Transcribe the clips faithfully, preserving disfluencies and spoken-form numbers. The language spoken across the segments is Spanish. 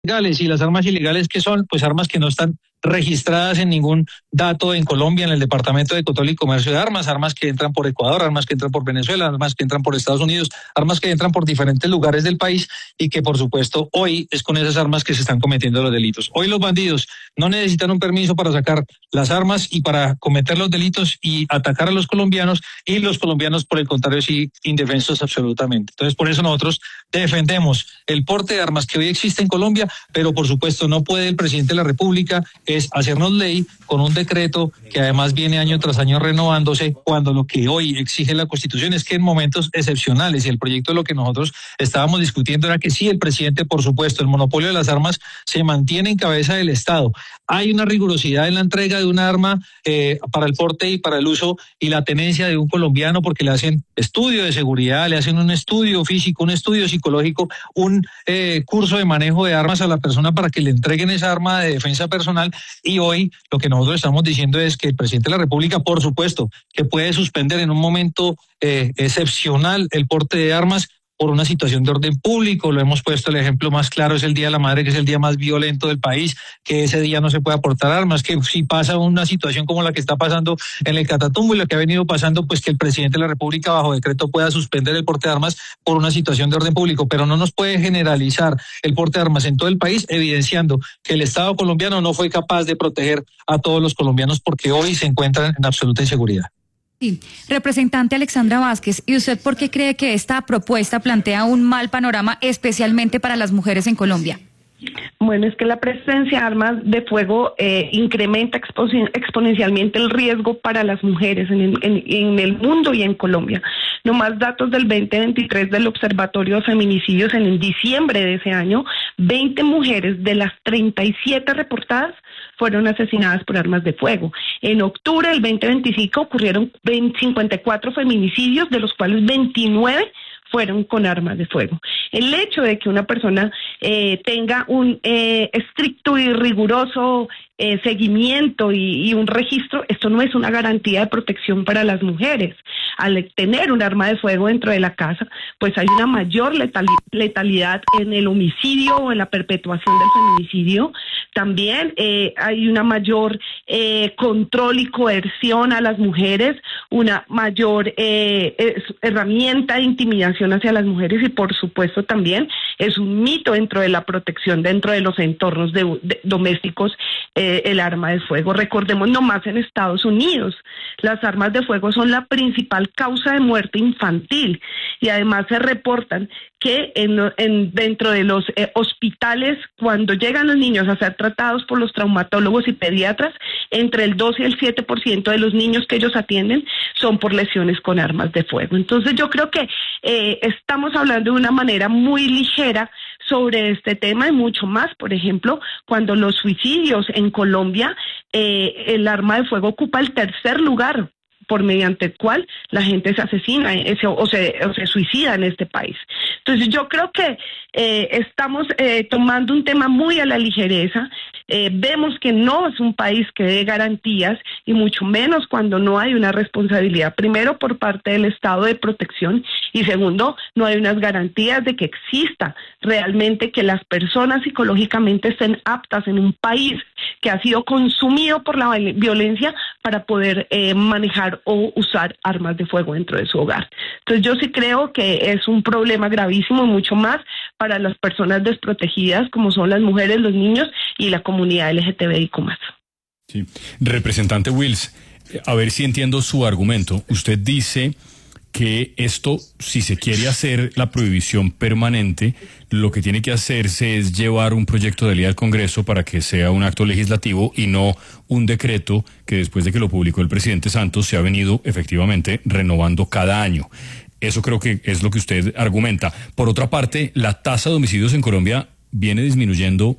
Legales. Y las armas ilegales, ¿qué son? Pues armas que no están registradas en ningún dato en Colombia, en el Departamento de Control y Comercio de Armas, armas que entran por Ecuador, armas que entran por Venezuela, armas que entran por Estados Unidos, armas que entran por diferentes lugares del país y que por supuesto hoy es con esas armas que se están cometiendo los delitos. Hoy los bandidos no necesitan un permiso para sacar las armas y para cometer los delitos y atacar a los colombianos, y los colombianos por el contrario sí indefensos absolutamente. Entonces por eso nosotros defendemos el porte de armas que hoy existe en Colombia, pero por supuesto no puede el presidente de la República es hacernos ley con un decreto que además viene año tras año renovándose, cuando lo que hoy exige la Constitución es que en momentos excepcionales, y el proyecto de lo que nosotros estábamos discutiendo era que sí, el presidente, por supuesto, el monopolio de las armas se mantiene en cabeza del Estado. Hay una rigurosidad en la entrega de un arma eh, para el porte y para el uso y la tenencia de un colombiano, porque le hacen estudio de seguridad, le hacen un estudio físico, un estudio psicológico, un eh, curso de manejo de armas a la persona para que le entreguen esa arma de defensa personal. Y hoy lo que nosotros estamos diciendo es que el presidente de la República, por supuesto, que puede suspender en un momento eh, excepcional el porte de armas por una situación de orden público. Lo hemos puesto, el ejemplo más claro es el Día de la Madre, que es el día más violento del país, que ese día no se puede aportar armas, que si pasa una situación como la que está pasando en el Catatumbo y la que ha venido pasando, pues que el presidente de la República bajo decreto pueda suspender el porte de armas por una situación de orden público, pero no nos puede generalizar el porte de armas en todo el país, evidenciando que el Estado colombiano no fue capaz de proteger a todos los colombianos porque hoy se encuentran en absoluta inseguridad. Sí. Representante Alexandra Vázquez, ¿y usted por qué cree que esta propuesta plantea un mal panorama especialmente para las mujeres en Colombia? Bueno, es que la presencia de armas de fuego eh, incrementa expo- exponencialmente el riesgo para las mujeres en, en, en el mundo y en Colombia. Nomás datos del veinte veintitrés del Observatorio de Feminicidios en, en diciembre de ese año, veinte mujeres de las treinta y siete reportadas fueron asesinadas por armas de fuego. En octubre del veinte veinticinco ocurrieron cincuenta y cuatro feminicidios, de los cuales veintinueve fueron con armas de fuego. El hecho de que una persona eh, tenga un eh, estricto y riguroso eh, seguimiento y, y un registro, esto no es una garantía de protección para las mujeres. Al tener un arma de fuego dentro de la casa, pues hay una mayor letal, letalidad en el homicidio o en la perpetuación del feminicidio. También eh, hay una mayor eh, control y coerción a las mujeres, una mayor eh, herramienta de intimidación hacia las mujeres, y por supuesto también es un mito dentro de la protección, dentro de los entornos de, de, domésticos, eh, el arma de fuego. Recordemos nomás en Estados Unidos, las armas de fuego son la principal causa de muerte infantil, y además se reportan que en, en dentro de los eh, hospitales, cuando llegan los niños a ser tratados por los traumatólogos y pediatras, entre el dos y el siete por ciento de los niños que ellos atienden son por lesiones con armas de fuego. Entonces yo creo que eh, estamos hablando de una manera muy ligera sobre este tema, y mucho más, por ejemplo, cuando los suicidios en Colombia, eh, el arma de fuego ocupa el tercer lugar por mediante el cual la gente se asesina ese, o, se, o se suicida en este país. Entonces yo creo que eh, estamos eh, tomando un tema muy a la ligereza. Eh, vemos que no es un país que dé garantías, y mucho menos cuando no hay una responsabilidad, primero por parte del Estado de protección, y segundo, no hay unas garantías de que exista realmente que las personas psicológicamente estén aptas en un país que ha sido consumido por la violencia para poder eh, manejar o usar armas de fuego dentro de su hogar. Entonces yo sí creo que es un problema gravísimo, mucho más para las personas desprotegidas como son las mujeres, los niños y la comunidad L G T B I Q más. Sí. Representante Wills, a ver si entiendo su argumento. Usted dice que esto, si se quiere hacer la prohibición permanente, lo que tiene que hacerse es llevar un proyecto de ley al Congreso para que sea un acto legislativo y no un decreto que después de que lo publicó el presidente Santos se ha venido efectivamente renovando cada año. Eso creo que es lo que usted argumenta. Por otra parte, la tasa de homicidios en Colombia viene disminuyendo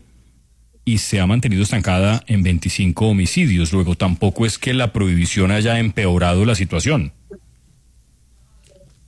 y se ha mantenido estancada en veinticinco homicidios. Luego, tampoco es que la prohibición haya empeorado la situación.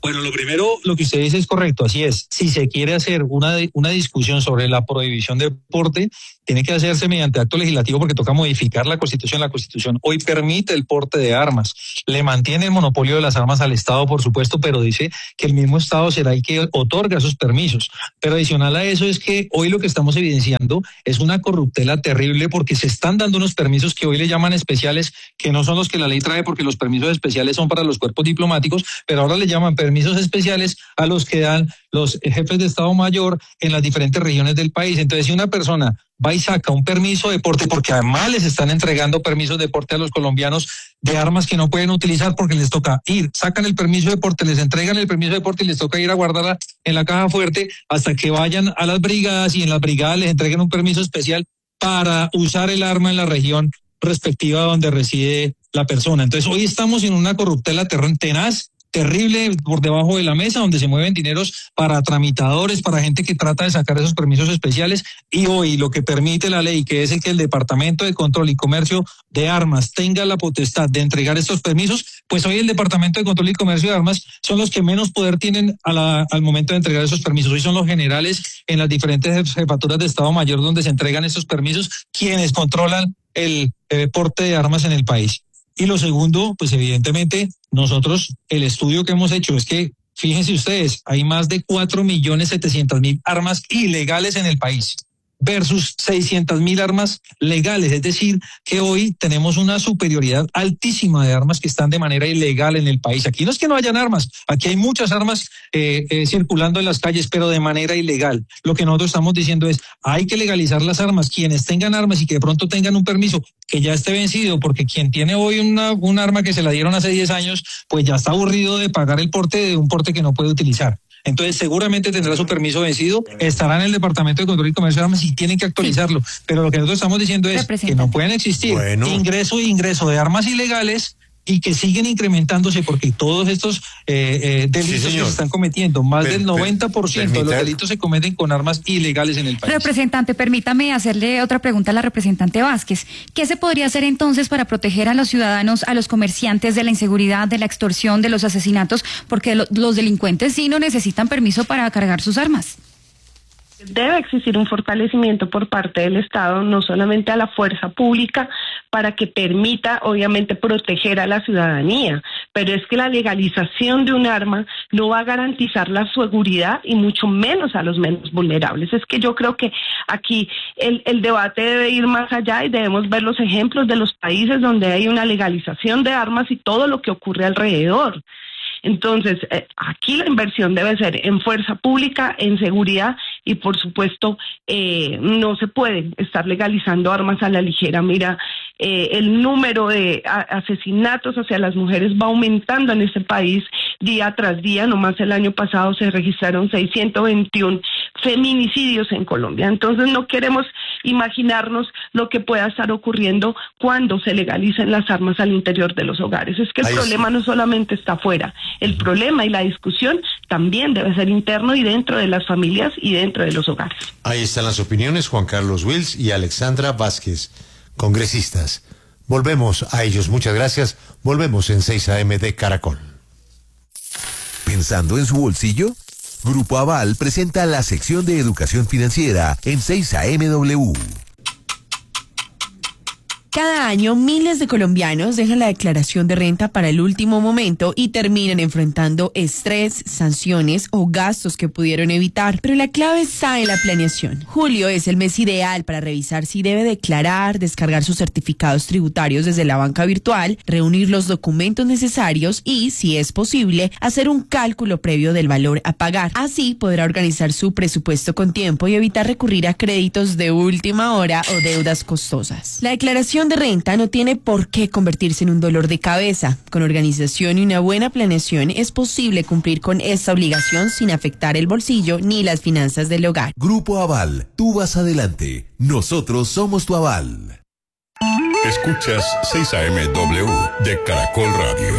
Bueno, lo primero, lo que usted dice es correcto, así es. Si se quiere hacer una, una discusión sobre la prohibición del porte, tiene que hacerse mediante acto legislativo porque toca modificar la Constitución. La Constitución hoy permite el porte de armas, le mantiene el monopolio de las armas al Estado, por supuesto, pero dice que el mismo Estado será el que otorga esos permisos. Pero adicional a eso es que hoy lo que estamos evidenciando es una corruptela terrible porque se están dando unos permisos que hoy le llaman especiales, que no son los que la ley trae porque los permisos especiales son para los cuerpos diplomáticos, pero ahora le llaman permisos especiales a los que dan los jefes de Estado Mayor en las diferentes regiones del país. Entonces, si una persona va y saca un permiso de porte, porque además les están entregando permisos de porte a los colombianos de armas que no pueden utilizar porque les toca ir, sacan el permiso de porte, les entregan el permiso de porte y les toca ir a guardarla en la caja fuerte hasta que vayan a las brigadas y en las brigadas les entreguen un permiso especial para usar el arma en la región respectiva donde reside la persona. Entonces, hoy estamos en una corruptela tenaz, terrible, por debajo de la mesa, donde se mueven dineros para tramitadores, para gente que trata de sacar esos permisos especiales, y hoy lo que permite la ley, que es el que el Departamento de Control y Comercio de Armas tenga la potestad de entregar estos permisos, pues hoy el Departamento de Control y Comercio de Armas son los que menos poder tienen a la, al momento de entregar esos permisos. Hoy son los generales en las diferentes jefaturas de Estado Mayor donde se entregan esos permisos, quienes controlan el eh, porte de armas en el país. Y lo segundo, pues evidentemente nosotros, el estudio que hemos hecho es que, fíjense ustedes, hay más de cuatro millones setecientas mil armas ilegales en el país versus seiscientas mil armas legales. Es decir, que hoy tenemos una superioridad altísima de armas que están de manera ilegal en el país. Aquí no es que no hayan armas, aquí hay muchas armas eh, eh, circulando en las calles, pero de manera ilegal. Lo que nosotros estamos diciendo es, hay que legalizar las armas. Quienes tengan armas y que de pronto tengan un permiso que ya esté vencido, porque quien tiene hoy una, un arma que se la dieron hace diez años, pues ya está aburrido de pagar el porte de un porte que no puede utilizar. Entonces seguramente tendrá su permiso vencido, estará en el Departamento de Control y Comercio de Armas y tienen que actualizarlo. Sí. Pero lo que nosotros estamos diciendo es que no pueden existir bueno. ingreso e ingreso de armas ilegales y que siguen incrementándose porque todos estos eh, eh, delitos sí, que se están cometiendo, más per, del noventa por ciento per, de los delitos se cometen con armas ilegales en el país. Representante, permítame hacerle otra pregunta a la representante Vázquez. ¿Qué se podría hacer entonces para proteger a los ciudadanos, a los comerciantes de la inseguridad, de la extorsión, de los asesinatos? Porque lo, los delincuentes sí no necesitan permiso para cargar sus armas. Debe existir un fortalecimiento por parte del Estado, no solamente a la fuerza pública, para que permita, obviamente, proteger a la ciudadanía, pero es que la legalización de un arma no va a garantizar la seguridad y mucho menos a los menos vulnerables. Es que yo creo que aquí el, el debate debe ir más allá y debemos ver los ejemplos de los países donde hay una legalización de armas y todo lo que ocurre alrededor. Entonces, eh, aquí la inversión debe ser en fuerza pública, en seguridad y, por supuesto, eh, no se puede estar legalizando armas a la ligera. Mira, eh, el número de a, asesinatos hacia las mujeres va aumentando en este país día tras día. Nomás el año pasado se registraron seiscientos veintiún feminicidios en Colombia. Entonces, no queremos imaginarnos lo que pueda estar ocurriendo cuando se legalicen las armas al interior de los hogares. Es que el Ahí problema sí. no solamente está afuera. El uh-huh. problema y la discusión también debe ser interno y dentro de las familias y dentro de los hogares. Ahí están las opiniones, Juan Carlos Wills y Alexandra Vázquez, congresistas. Volvemos a ellos, muchas gracias. Volvemos en seis a eme de Caracol. ¿Pensando en su bolsillo? Grupo Aval presenta la sección de educación financiera en seis a eme doble u. Cada año, miles de colombianos dejan la declaración de renta para el último momento y terminan enfrentando estrés, sanciones o gastos que pudieron evitar. Pero la clave está en la planeación. Julio es el mes ideal para revisar si debe declarar, descargar sus certificados tributarios desde la banca virtual, reunir los documentos necesarios y, si es posible, hacer un cálculo previo del valor a pagar. Así podrá organizar su presupuesto con tiempo y evitar recurrir a créditos de última hora o deudas costosas. La declaración de renta no tiene por qué convertirse en un dolor de cabeza. Con organización y una buena planeación es posible cumplir con esta obligación sin afectar el bolsillo ni las finanzas del hogar. Grupo Aval, tú vas adelante. Nosotros somos tu aval. Escuchas seis a eme doble u de Caracol Radio.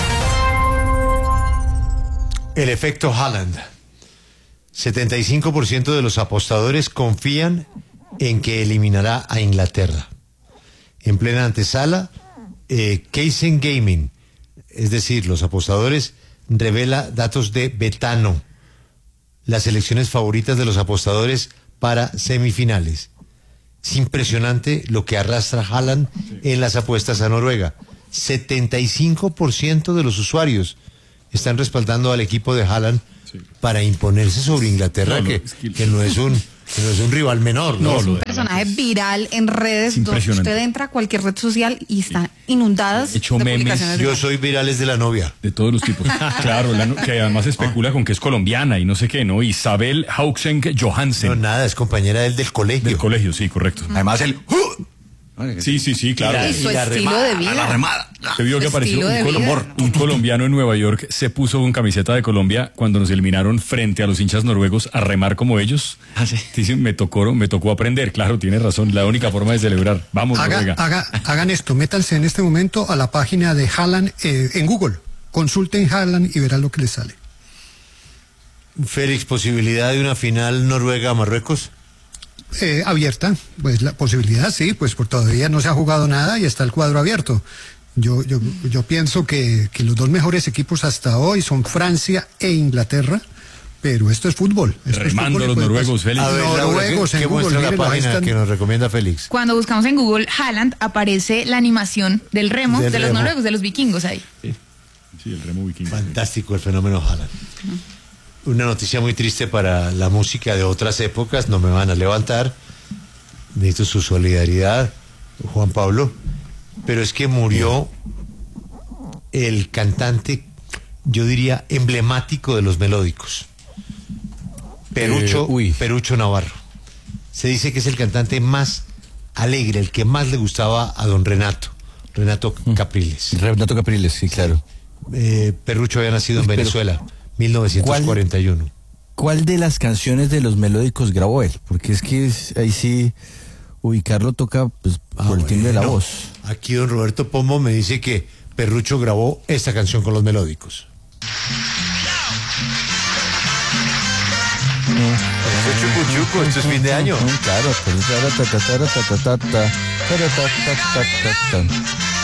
El efecto Haaland. setenta y cinco por ciento de los apostadores confían en que eliminará a Inglaterra. En plena antesala, eh, Kaysen Gaming, es decir, los apostadores revela datos de Betano, las selecciones favoritas de los apostadores para semifinales. Es impresionante lo que arrastra Haaland en las apuestas a Noruega. setenta y cinco por ciento de los usuarios están respaldando al equipo de Haaland sí. para imponerse sobre Inglaterra, no, que, es que... que no es un que no es un rival menor, ¿no? no es un personaje viral en redes donde usted entra a cualquier red social y están inundadas hecho de memes. publicaciones. Yo soy virales de la novia. De todos los tipos. Claro, la no, que además especula con que es colombiana y no sé qué, ¿no? Isabel Haukseng Johansen. No, nada, es compañera del, del colegio. Del colegio, sí, correcto. Además el... Sí, sí, sí, claro. Y su y estilo remada, de vida. La remada. Se vio que apareció un, colom un colombiano en Nueva York, se puso con camiseta de Colombia cuando nos eliminaron frente a los hinchas noruegos a remar como ellos. Ah, sí. Dice, me tocó, me tocó aprender, claro, tiene razón, la única forma de celebrar. Vamos, haga, Noruega. Haga, hagan esto, métanse en este momento a la página de Haaland eh, en Google. Consulten Haaland y verán lo que les sale. Félix, ¿posibilidad de una final Noruega-Marruecos? Eh, abierta, pues la posibilidad sí, pues por todavía no se ha jugado nada y está el cuadro abierto. Yo, yo, yo pienso que, que los dos mejores equipos hasta hoy son Francia e Inglaterra, pero esto es fútbol. Esto Remando es fútbol, los pues, noruegos, Félix. A ver, noruegos ¿qué, en qué Google, muestra miren, la ahí página están. que nos recomienda Félix? Cuando buscamos en Google Haaland aparece la animación del remo Del de los remo. noruegos, de los vikingos ahí. Sí, sí el remo vikingo. Fantástico el fenómeno Haaland. Uh-huh. Una noticia muy triste para la música de otras épocas, no me van a levantar. Necesito su solidaridad, Juan Pablo, pero es que murió el cantante, yo diría, emblemático de los melódicos, Perucho, eh, Perucho Navarro. Se dice que es el cantante más alegre, el que más le gustaba a don Renato, Renato Capriles. Renato Capriles, sí, claro. Eh, Perucho había nacido en Pero, Venezuela, mil novecientos cuarenta y uno. ¿Cuál, ¿Cuál de las canciones de los melódicos grabó él? Porque es que es, ahí sí... ubicarlo toca pues, ah, por el timbre bueno. de la voz. Aquí don Roberto Pombo me dice que Perrucho grabó esta canción con los melódicos. Esto es chucu chucu, esto es fin de año. Claro,